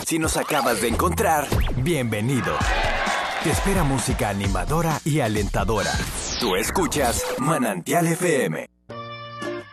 Si nos acabas de encontrar, bienvenido. Te espera música animadora y alentadora. Tú escuchas Manantial FM.